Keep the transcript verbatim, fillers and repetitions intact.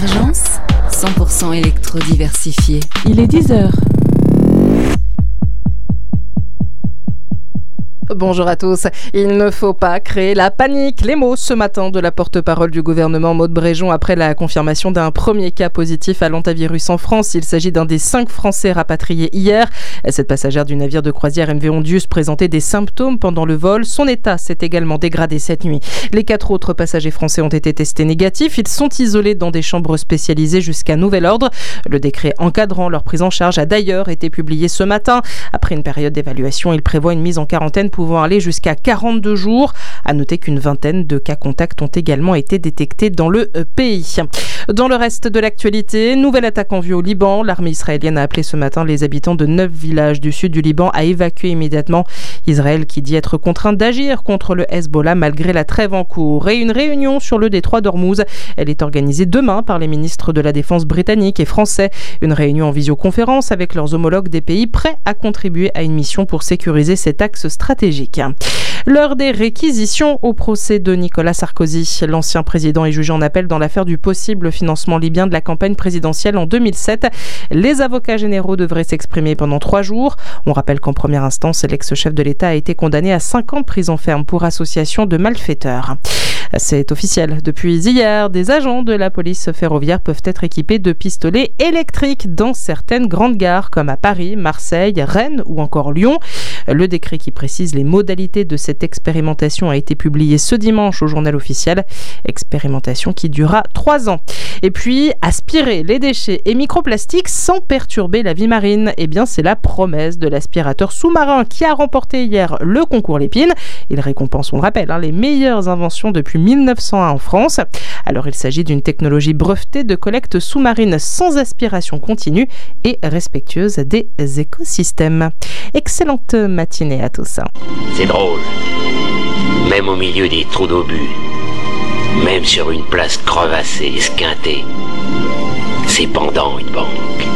Urgence, cent pour cent électro-diversifié. Il est dix heures. Bonjour à tous. Il ne faut pas créer la panique. Les mots ce matin de la porte-parole du gouvernement Maud Bréjon après la confirmation d'un premier cas positif à l'hantavirus en France. Il s'agit d'un des cinq Français rapatriés hier. Cette passagère du navire de croisière M V Ondius présentait des symptômes pendant le vol. Son état s'est également dégradé cette nuit. Les quatre autres passagers français ont été testés négatifs. Ils sont isolés dans des chambres spécialisées jusqu'à nouvel ordre. Le décret encadrant leur prise en charge a d'ailleurs été publié ce matin. Après une période d'évaluation, il prévoit une mise en quarantaine pour pouvant aller jusqu'à quarante-deux jours. À noter qu'une vingtaine de cas contacts ont également été détectés dans le pays. Dans le reste de l'actualité, nouvelle attaque en vue au Liban. L'armée israélienne a appelé ce matin les habitants de neuf villages du sud du Liban à évacuer immédiatement. Israël qui dit être contraint d'agir contre le Hezbollah malgré la trêve en cours. Et une réunion sur le détroit d'Ormuz. Elle est organisée demain par les ministres de la Défense britanniques et français. Une réunion en visioconférence avec leurs homologues des pays prêts à contribuer à une mission pour sécuriser cet axe stratégique. L'heure des réquisitions au procès de Nicolas Sarkozy. L'ancien président est jugé en appel dans l'affaire du possible financement libyen de la campagne présidentielle en deux mille sept. Les avocats généraux devraient s'exprimer pendant trois jours. On rappelle qu'en première instance, l'ex-chef de l'État a été condamné à cinq ans de prison ferme pour association de malfaiteurs. C'est officiel. Depuis hier, des agents de la police ferroviaire peuvent être équipés de pistolets électriques dans certaines grandes gares comme à Paris, Marseille, Rennes ou encore Lyon. Le décret qui précise les modalités de cette expérimentation a été publié ce dimanche au journal officiel. Expérimentation qui durera trois ans. Et puis, aspirer les déchets et microplastiques sans perturber la vie marine. Eh bien, c'est la promesse de l'aspirateur sous-marin qui a remporté hier le concours Lépine. Il récompense, on le rappelle, hein, les meilleures inventions depuis mille neuf cent un en France. Alors, il s'agit d'une technologie brevetée de collecte sous-marine sans aspiration continue et respectueuse des écosystèmes. Excellente matinée à tous. C'est drôle, même au milieu des trous d'obus, même sur une place crevassée, esquintée, c'est pendant une banque.